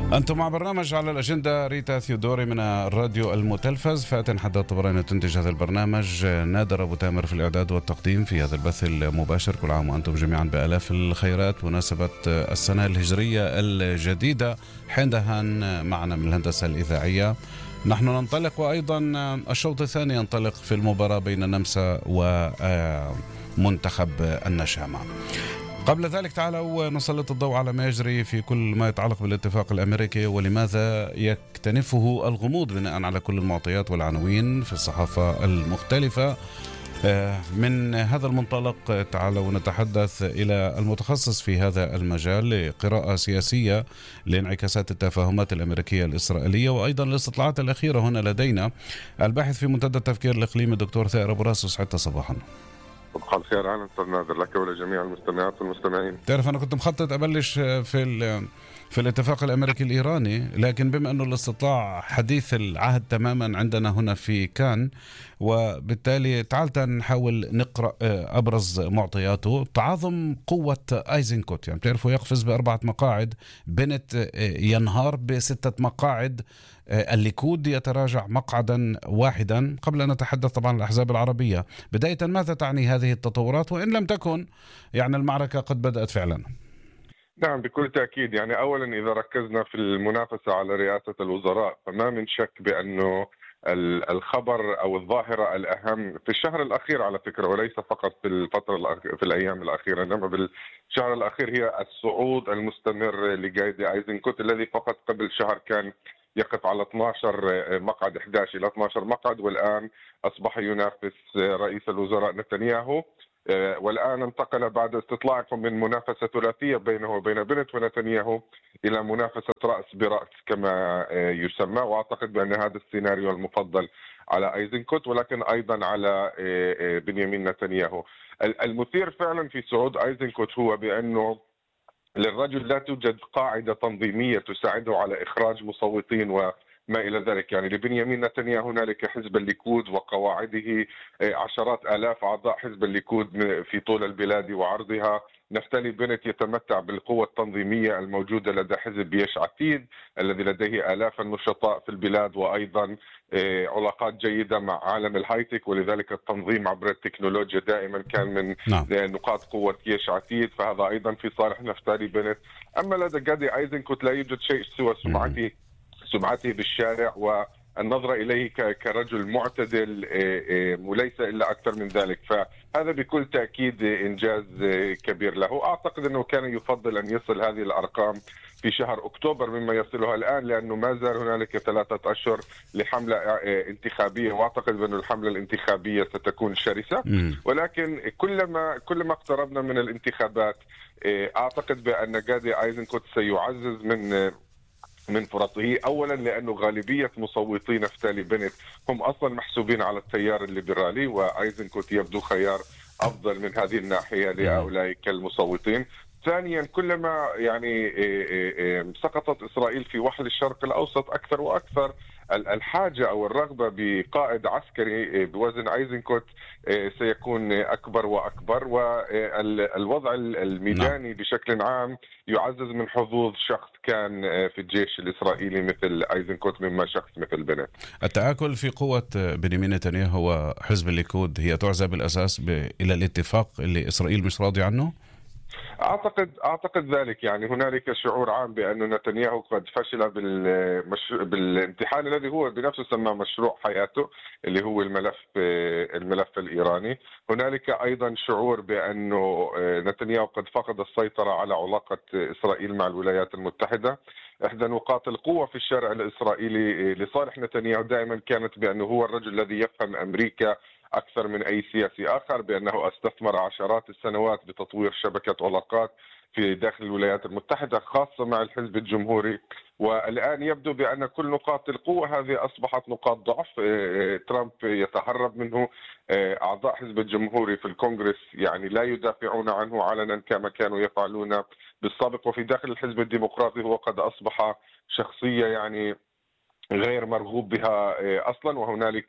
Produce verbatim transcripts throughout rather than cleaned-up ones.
أنتم مع برنامج على الأجندة. ريتا ثيودوري من الراديو المتلفز، فاتن حداد طبراني تنتج هذا البرنامج، نادر أبو تامر في الإعداد والتقديم في هذا البث المباشر. كل عام وأنتم جميعا بآلاف الخيرات مناسبة السنة الهجرية الجديدة. حين دهان معنا من الهندسة الإذاعية. نحن ننطلق، وأيضا الشوط الثاني ينطلق في المباراة بين النمسا ومنتخب النشامة. قبل ذلك تعالوا نسلط الضوء على ما يجري في كل ما يتعلق بالاتفاق الأمريكي، ولماذا يكتنفه الغموض بناء على كل المعطيات والعناوين في الصحافة المختلفة. من هذا المنطلق تعالوا نتحدث إلى المتخصص في هذا المجال لقراءة سياسية لانعكاسات التفاهمات الأمريكية الإسرائيلية، وأيضا الاستطلاعات الأخيرة هنا لدينا، الباحث في منتدى التفكير الإقليمي الدكتور ثائر أبو راس. سعدت صباحا. صباح الخير، اهلا استاذ نادر لك ولجميع المستمعات والمستمعين. تعرف انا كنت مخطط ابلش في في الاتفاق الامريكي الايراني، لكن بما انه الاستطلاع حديث العهد تماما عندنا هنا في كان، وبالتالي تعالت نحاول نقرا ابرز معطياته. تعاظم قوه ايزنكوت، يعني بتعرفوا يقفز باربعه مقاعد، بنت ينهار بسته مقاعد، الليكود يتراجع مقعدا واحدا. قبل أن نتحدث طبعا عن الأحزاب العربية، بداية ماذا تعني هذه التطورات، وإن لم تكن يعني المعركة قد بدأت فعلا؟ نعم بكل تأكيد. يعني أولا إذا ركزنا في المنافسة على رئاسة الوزراء، فما من شك بأنه الخبر أو الظاهرة الأهم في الشهر الأخير على فكرة، وليس فقط في الفترة في الأيام الأخيرة، إنما بالشهر الأخير، هي الصعود المستمر لقايد ايزنكوت، الذي فقط قبل شهر كان يقف على اثني عشر مقعد، احد عشر إلى اثني عشر مقعد، والآن أصبح ينافس رئيس الوزراء نتنياهو. والآن انتقل بعد استطلاعكم من منافسة ثلاثية بينه وبين بنت ونتنياهو إلى منافسة رأس برأس كما يسمى. وأعتقد بأن هذا السيناريو المفضل على ايزنكوت، ولكن أيضا على بنيامين نتنياهو. المثير فعلا في صعود ايزنكوت هو بأنه للرجل لا توجد قاعدة تنظيمية تساعده على إخراج مصوتين وما إلى ذلك. يعني لبنيامين نتنياهو هنالك حزب الليكود وقواعده، عشرات آلاف أعضاء حزب الليكود في طول البلاد وعرضها. نفتالي بنت يتمتع بالقوة التنظيمية الموجودة لدى حزب يش عتيد الذي لديه آلاف النشطاء في البلاد، وأيضا علاقات جيدة مع عالم الهايتك، ولذلك التنظيم عبر التكنولوجيا دائما كان من نعم. نقاط قوة يش عتيد، فهذا أيضا في صالح نفتالي بنت. أما لدى جادي ايزنكوت لا يوجد شيء سوى سمعته سمعته بالشارع والنظرة إليه كرجل معتدل، وليس إلا أكثر من ذلك. فهذا بكل تأكيد إنجاز كبير له. أعتقد أنه كان يفضل أن يصل هذه الأرقام في شهر أكتوبر مما يصلها الآن، لأنه ما زال هنالك ثلاثة أشهر لحملة انتخابية، وأعتقد أن الحملة الانتخابية ستكون شرسة. ولكن كلما كلما اقتربنا من الانتخابات، أعتقد بأن جادي ايزنكوت سيعزز من من فرصه. أولا لأنه غالبية مصوتي نفتالي بنت هم أصلا محسوبين على التيار الليبرالي، وأيزنكوت يبدو خيار أفضل من هذه الناحية لأولئك المصوتين. ثانيا كلما يعني سقطت إسرائيل في وحل الشرق الأوسط أكثر وأكثر، الحاجة أو الرغبة بقائد عسكري بوزن ايزنكوت سيكون أكبر وأكبر، والوضع الميداني بشكل عام يعزز من حظوظ شخص كان في الجيش الإسرائيلي مثل ايزنكوت مما شخص مثل بنت. التآكل في قوة بنيامين نتنياهو وحزب الليكود هي تعزى بالأساس إلى الاتفاق اللي إسرائيل مش راضي عنه؟ أعتقد أعتقد ذلك. يعني هنالك شعور عام بأن نتنياهو قد فشل بالمش... بالامتحان الذي هو بنفسه سماه مشروع حياته، اللي هو الملف الملف الإيراني. هنالك أيضا شعور بأنه نتنياهو قد فقد السيطرة على علاقة إسرائيل مع الولايات المتحدة. إحدى نقاط القوة في الشارع الإسرائيلي لصالح نتنياهو دائما كانت بأنه هو الرجل الذي يفهم أمريكا أكثر من أي سياسي آخر، بأنه استثمر عشرات السنوات بتطوير شبكة علاقات في داخل الولايات المتحدة خاصة مع الحزب الجمهوري. والآن يبدو بأن كل نقاط القوة هذه أصبحت نقاط ضعف. ترامب يتهرب منه، أعضاء حزب الجمهوري في الكونغرس يعني لا يدافعون عنه علنا كما كانوا يفعلون بالسابق. وفي داخل الحزب الديمقراطي هو قد أصبح شخصية يعني غير مرغوب بها أصلا، وهنالك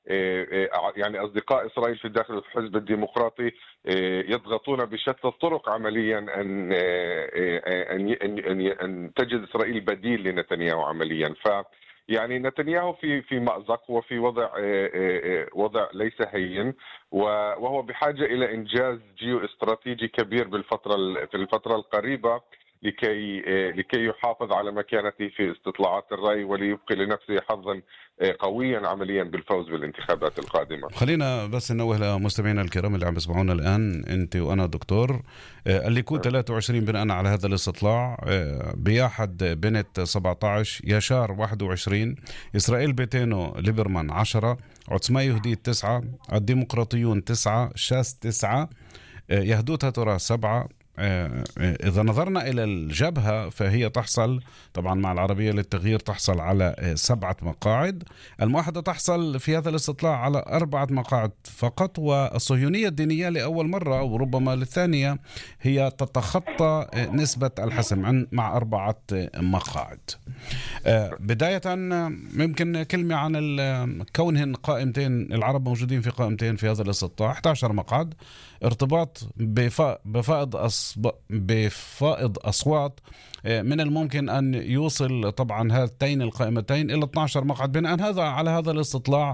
يعني أصدقاء إسرائيل في داخل الحزب الديمقراطي يضغطون بشتى الطرق عمليا أن أن أن أن تجد إسرائيل بديل لنتنياهو عمليا. ف يعني نتنياهو في في مأزق وفي وضع وضع ليس هين، وهو بحاجة إلى إنجاز جيو استراتيجي كبير بالفترة في الفترة القريبة لكي لكي يحافظ على مكانته في استطلاعات الرأي وليبقي لنفسه حظا قويا عمليا بالفوز بالانتخابات القادمة. خلينا بس ننوه لمستمعينا الكرام اللي عم يسمعونا الآن، أنت وأنا دكتور، الليكود ثلاثة وعشرين بناء على هذا الاستطلاع، بياحد بنت سبعة عشر، يشار واحد وعشرين، إسرائيل بيتينو ليبرمان عشرة، عثمة يهودية تسعة، الديمقراطيون تسعة، شاس تسعة، يهدوتها ترى سبعة. إذا نظرنا إلى الجبهة فهي تحصل طبعا مع العربية للتغيير تحصل على سبعة مقاعد، الموحدة تحصل في هذا الاستطلاع على أربعة مقاعد فقط، والصهيونية الدينية لأول مرة أو ربما للثانية هي تتخطى نسبة الحسم مع أربعة مقاعد. بداية ممكن كلمة عن كونهن قائمتين، العرب موجودين في قائمتين في هذا الاستطلاع، إحدى عشر مقعد، ارتباط بفائض بفائض أصوات، من الممكن أن يوصل طبعا هاتين القائمتين إلى اثني عشر مقعد بناء هذا على هذا الاستطلاع.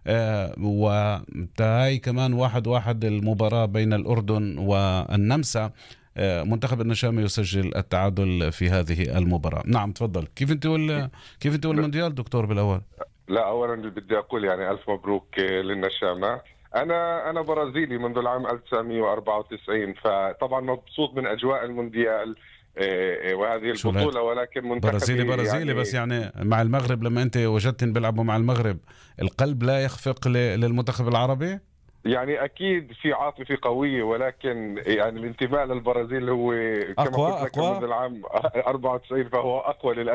وتهاي كمان واحد واحد المباراة بين الأردن والنمسا، منتخب النشامي يسجل التعادل في هذه المباراة. نعم تفضل. كيف انت وال... كيف انت والمونديال دكتور بالأول؟ لا أولا بدي أقول يعني ألف مبروك للنشامة. أنا أنا برازيلي منذ العام ألف وتسعمئة وأربعة وتسعين، فطبعا مبسوط من أجواء المونديال وهذه البطولة، ولكن منتخبي برازيلي برازيلي يعني بس يعني مع المغرب، لما أنت وجدتن بيلعبوا مع المغرب القلب لا يخفق للمنتخب العربي؟ يعني أكيد في عاطفة قوية، ولكن يعني الانتماء للبرازيل هو كما أقوى قلت لك أقوى منذ العام أربعة وتسعين فهو أقوى للأسف.